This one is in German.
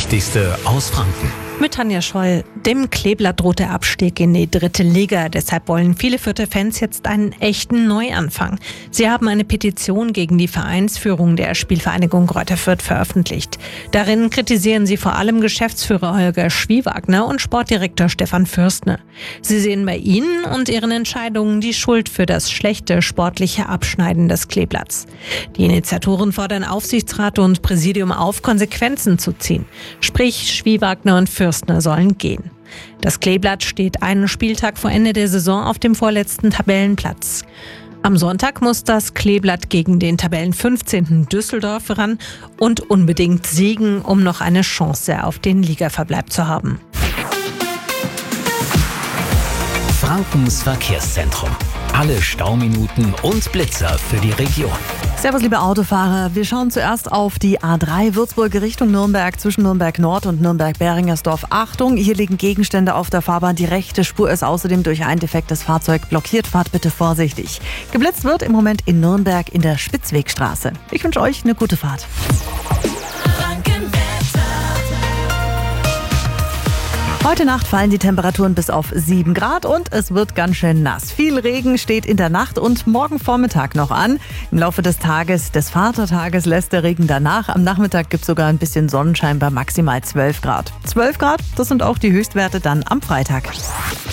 Wichtigste aus Franken. Mit Tanja Scholl. Dem Kleeblatt droht der Abstieg in die 3. Liga. Deshalb wollen viele Fürther Fans jetzt einen echten Neuanfang. Sie haben eine Petition gegen die Vereinsführung der Spielvereinigung Greuther Fürth veröffentlicht. Darin kritisieren sie vor allem Geschäftsführer Holger Schwiewagner und Sportdirektor Stefan Fürstner. Sie sehen bei ihnen und ihren Entscheidungen die Schuld für das schlechte sportliche Abschneiden des Kleeblatts. Die Initiatoren fordern Aufsichtsrat und Präsidium auf, Konsequenzen zu ziehen. Sprich, Schwiewagner und Fürstner sollen gehen. Das Kleeblatt steht einen Spieltag vor Ende der Saison auf dem vorletzten Tabellenplatz. Am Sonntag muss das Kleeblatt gegen den Tabellen 15. Düsseldorf ran und unbedingt siegen, um noch eine Chance auf den Ligaverbleib zu haben. Frankens Verkehrszentrum. Alle Stauminuten und Blitzer für die Region. Servus, liebe Autofahrer. Wir schauen zuerst auf die A3 Würzburg Richtung Nürnberg zwischen Nürnberg Nord und Nürnberg-Beringersdorf. Achtung, hier liegen Gegenstände auf der Fahrbahn. Die rechte Spur ist außerdem durch ein defektes Fahrzeug blockiert. Fahrt bitte vorsichtig. Geblitzt wird im Moment in Nürnberg in der Spitzwegstraße. Ich wünsche euch eine gute Fahrt. Heute Nacht fallen die Temperaturen bis auf 7 Grad und es wird ganz schön nass. Viel Regen steht in der Nacht und morgen Vormittag noch an. Im Laufe des Tages, des Vatertages, lässt der Regen danach. Am Nachmittag gibt es sogar ein bisschen Sonnenschein bei maximal 12 Grad. 12 Grad, das sind auch die Höchstwerte dann am Freitag.